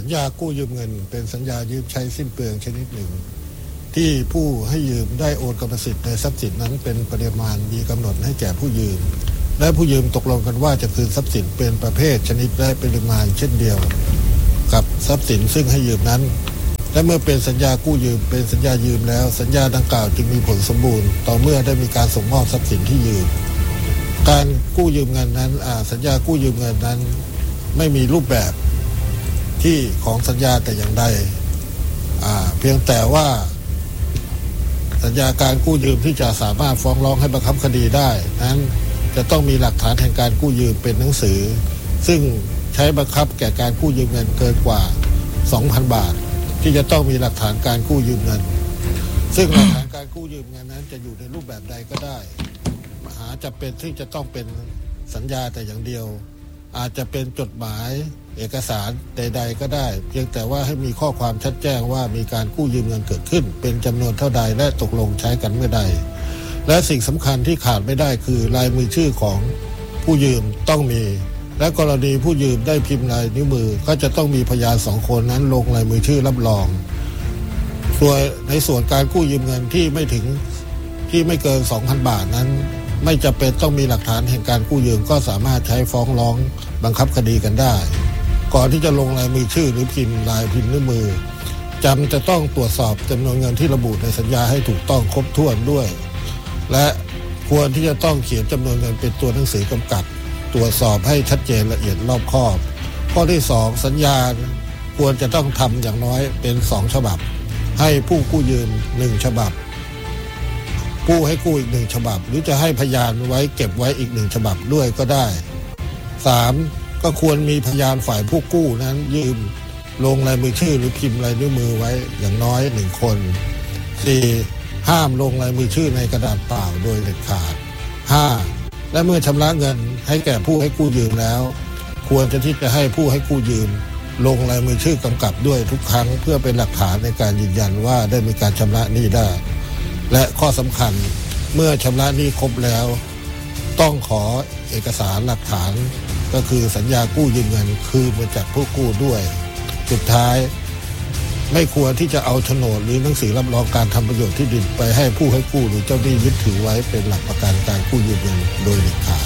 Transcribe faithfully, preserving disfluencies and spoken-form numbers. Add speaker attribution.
Speaker 1: ญากู้ยืมเงินเป็นสัญญายืมใช้สิ้นเปลืองชนิดหนึ่งที่ผู้ให้ยืมได้โอนกรรมสิทธิ์ในทรัพย์สินนั้นเป็นปริมาณมีกำหนดให้แก่ผู้ยืมและผู้ยืมตกลงกันว่าจะคืนทรัพย์สินเป็นประเภทชนิดและปริมาณเช่นเดียวกับทรัพย์สินซึ่งให้ยืมนั้นและเมื่อเป็นสัญญากู้ยืมเป็นสัญญายืมแล้วสัญญาดังกล่าวจึงมีผลสมบูรณ์ต่อเมื่อได้มีการส่งมอบทรัพย์สินที่ยืมการกู้ยืมเงินนั้นสัญญากู้ยืมเงินนั้นไม่มีรูปแบบที่ของสัญญาแต่อย่างใดเพียงแต่ว่าสัญญาการกู้ยืมที่จะสามารถฟ้องร้องให้บังคับคดีได้นั้นจะต้องมีหลักฐานแห่งการกู้ยืมเป็นหนังสือซึ่งใช้บังคับแก่การกู้ยืมเงินเกินกว่า สองพัน บาทที่จะต้องมีหลักฐานการกู้ยืมเงินซึ่งหลักฐานการกู้ยืมเงินนั้นจะอยู่ในรูปแบบใดก็ได้หาจะเป็นที่จะต้องเป็นสัญญาแต่อย่างเดียวอาจจะเป็นจดหมายเอกสารใดๆก็ได้เพียงแต่ว่าให้มีข้อความชัดแจ้งว่ามีการกู้ยืมเงินเกิดขึ้นเป็นจำนวนเท่าใดและตกลงใช้กันเมื่อใดและสิ่งสำคัญที่ขาดไม่ได้คือลายมือชื่อของผู้ยืมต้องมีและกรณีผู้ยืมได้พิมพ์ลายนิ้วมือก็จะต้องมีพยานสองคนนั้นลงลายมือชื่อรับรองส่วนในส่วนการกู้ยืมเงินที่ไม่ถึงที่ไม่เกิน สองพัน บาทนั้นไม่จำเป็นต้องมีหลักฐานแห่งการกู้ยืมก็สามารถใช้ฟ้องร้องบังคับคดีกันได้ก่อนที่จะลงลายมือชื่อหรือพิมพ์ลายพิมพ์นิ้วมือจำจะต้องตรวจสอบจำนวนเงินที่ระบุในสัญญาให้ถูกต้องครบถ้วนด้วยและควรที่จะต้องเขียนจำนวนเงินเป็นตัวหนังสือกำกับตรวจสอบให้ชัดเจนละเอียดรอบคอบข้อที่สองสัญญาควรจะต้องทำอย่างน้อยเป็นสองฉบับให้ผู้กู้ยืมหนึ่งฉบับผู้ให้กู้อีกหนึ่งฉบับหรือจะให้พยานไว้เก็บไว้อีกหนึ่งฉบับด้วยก็ได้สามก็ควรมีพยานฝ่ายผู้กู้นั้นยืมลงลายมือชื่อหรือพิมพ์ลายนิ้วมือไว้อย่างน้อยหนึ่งคนสี่ห้ามลงลายมือชื่อในกระดาษเปล่าโดยเด็ดขาดห้าและเมื่อชำระเงินให้แก่ผู้ให้กู้ยืมแล้วควรจะที่จะให้ผู้ให้กู้ยืมลงลายมือชื่อกำกับด้วยทุกครั้งเพื่อเป็นหลักฐานในการยืนยันว่าได้มีการชำระหนี้ได้และข้อสำคัญเมื่อชำระหนี้ครบแล้วต้องขอเอกสารหลักฐานก็คือสัญญากู้ยืมเงินคืนมาจากผู้กู้ด้วยสุดท้ายไม่ควรที่จะเอาโฉนดหรือหนังสือรับรองการทำประโยชน์ที่ดินไปให้ผู้ให้กู้หรือเจ้าหนี้ยึดถือไว้เป็นหลักประกันการกู้ยืมเงินโดยเด็ดขาด